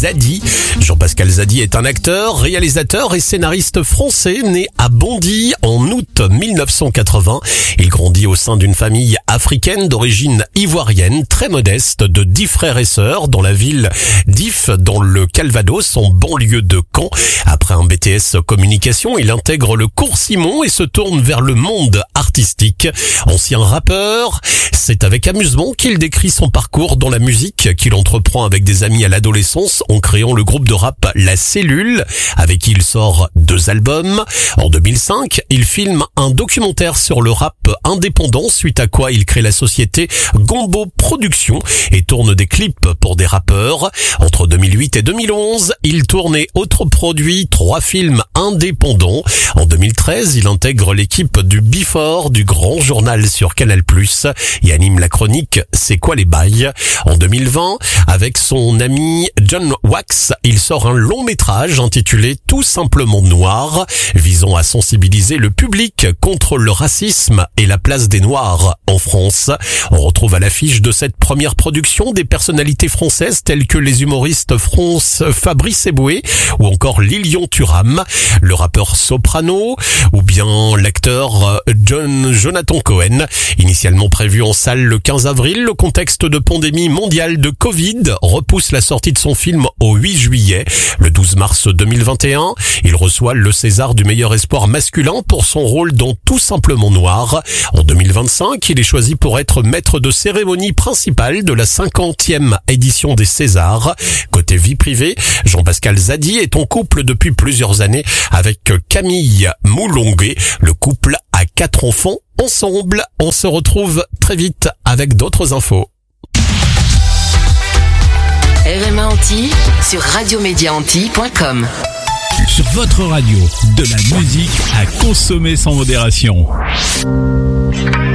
Zadi. Jean-Pascal Zadi est un acteur, réalisateur et scénariste français né à Bondy en août 1980. Il grandit au sein d'une famille africaine d'origine ivoirienne, très modeste, de 10 frères et sœurs dans la ville d'If, dans le Calvados, en banlieue de Caen. Après un BTS communication, il intègre le cours Simon et se tourne vers le monde artistique. Ancien rappeur, c'est avec amusement qu'il décrit son parcours dans la musique qu'il entreprend avec des amis à l'adolescence en créant le groupe de rap La Cellule, avec qui il sort 2 albums. En 2005, il filme un documentaire sur le rap indépendant, suite à quoi il crée la société Gombo Productions et tourne des clips pour des rappeurs. Entre 2008 et 2011, il tourne et autres produits 3 films indépendants. En 2013, il intègre l'équipe du Before, du grand journal sur Canal+, et anime la chronique C'est quoi les bails? En 2020, avec son ami John Wax, il sort un long métrage intitulé Tout simplement noir, visant à sensibiliser le public contre le racisme et la place des Noirs en France. On retrouve à l'affiche de cette première production des personnalités françaises telles que les humoristes Fabrice Eboué ou encore Lilian Thuram, le rappeur Soprano ou bien l'acteur Jonathan Cohen. Initialement prévu en salle le 15 avril, le contexte de pandémie mondiale de Covid repousse la sortie de son film au 8 juillet. Le 12 mars 2021, il reçoit le César du meilleur espoir masculin pour son rôle dans Tout simplement noir. En 2025, il est choisi pour être maître de cérémonie principale de la 50e édition des Césars. Côté vie privée, Jean-Pascal Zadi est en couple depuis plusieurs années avec Camille Moulongué. Le couple a 4 enfants ensemble. On se retrouve très vite avec d'autres infos. RMA Antilles sur radiomédiaantilles.com. Sur votre radio, de la musique à consommer sans modération.